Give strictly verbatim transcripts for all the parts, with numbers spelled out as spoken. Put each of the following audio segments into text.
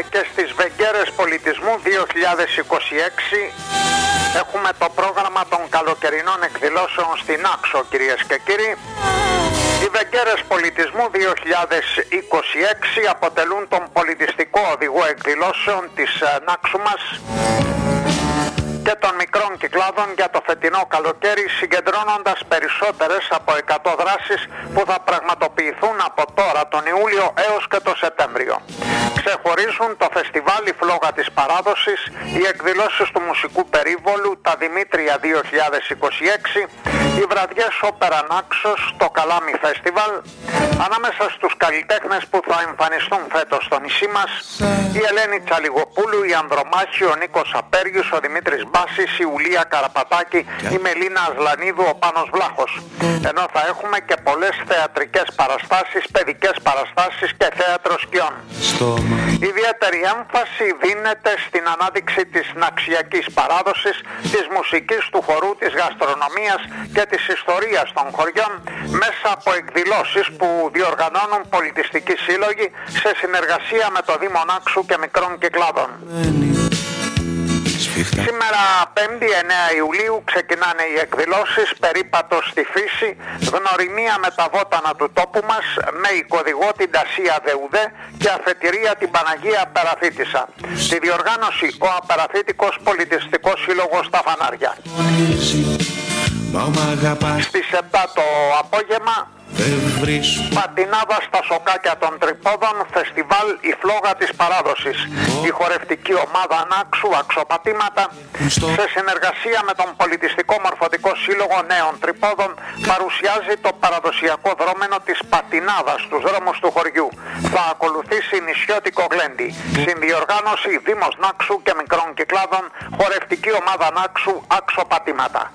και στις Βεγγέρες Πολιτισμού δύο χιλιάδες είκοσι έξι. Έχουμε το πρόγραμμα των καλοκαιρινών εκδηλώσεων στην Άξο, κυρίες και κύριοι. Οι Βεγγέρες Πολιτισμού δύο χιλιάδες είκοσι έξι αποτελούν τον πολιτιστικό οδηγό εκδηλώσεων της Νάξου μας και των μικρών κυκλάδων για το φετινό καλοκαίρι, συγκεντρώνοντας περισσότερες από εκατό δράσεις που θα πραγματοποιηθούν από τώρα τον Ιούλιο έως και το Σεπτέμβριο. Ξεχωρίζουν το φεστιβάλ «Η Φλόγα της Παράδοσης», οι εκδηλώσεις του μουσικού περίβολου «Τα Δημήτρια δύο χιλιάδες είκοσι έξι», οι βραδιές Όπερα Νάξος, το Καλάμι Φεστιβάλ. Ανάμεσα στους καλλιτέχνες που θα εμφανιστούν φέτος στο νησί μας, η Ελένη Τσαλιγοπούλου, η Ανδρομάχη, ο Νίκος Απέργης, ο Δημήτρης Μπάσης, η Ουλία Καραπατάκη, η Μελίνα Ασλανίδου, ο Πάνος Βλάχος. Ενώ θα έχουμε και πολλές θεατρικές παραστάσεις, παιδικές παραστάσεις και θέατρο σκιών. Ιδιαίτερη έμφαση δίνεται στην ανάδειξη της ναξιακής παράδοσης, της μουσικής, του χορού, της γαστρονομίας και της ιστορίας των χωριών μέσα από εκδηλώσεις που διοργανώνουν πολιτιστικοί σύλλογοι σε συνεργασία με το Δήμο Νάξου και μικρών κυκλάδων. Σήμερα πέμπτη εννέα Ιουλίου ξεκινάνε οι εκδηλώσεις «Περίπατος στη φύση», γνωριμία με τα βότανα του τόπου μας, με οικοδηγό την Τασία Δεουδέ και αφετηρία την Παναγία Περαθήτισσα. Στη διοργάνωση ο Απεραθήτικος Πολιτιστικός Σύλλογος στα Φανάρια. Στις επτά το απόγευμα, πατινάδα στα σοκάκια των Τρυπόδων, φεστιβάλ «Η Φλόγα της Παράδοσης». Η χορευτική ομάδα Νάξου Αξοπατήματα, σε συνεργασία με τον Πολιτιστικό Μορφωτικό Σύλλογο Νέων Τρυπόδων, παρουσιάζει το παραδοσιακό δρόμενο της πατινάδας στους δρόμους του χωριού. Θα ακολουθήσει νησιώτικο γλέντι. Συνδιοργάνωση Δήμος Νάξου και μικρών κυκλάδων, χορευτική ομάδα Νάξου Αξοπατήματα.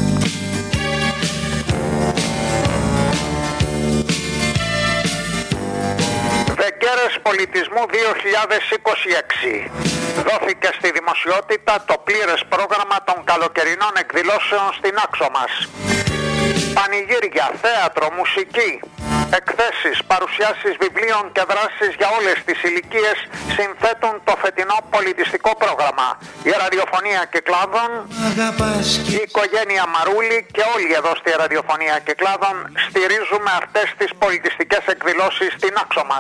Βεγγέρες Πολιτισμού δύο χιλιάδες είκοσι έξι. Δόθηκε στη δημοσιότητα το πλήρες πρόγραμμα των καλοκαιρινών εκδηλώσεων στην Άξο μας. Πανηγύρια, θέατρο, μουσική, εκθέσεις, παρουσιάσεις βιβλίων και δράσεις για όλες τις ηλικίες συνθέτουν το φετινό πολιτιστικό πρόγραμμα. Η ραδιοφωνία Κυκλάδων, η οικογένεια Μαρούλη και όλοι εδώ στη ραδιοφωνία Κυκλάδων στηρίζουμε αυτές τις πολιτιστικές εκδηλώσεις στην Άξο μας.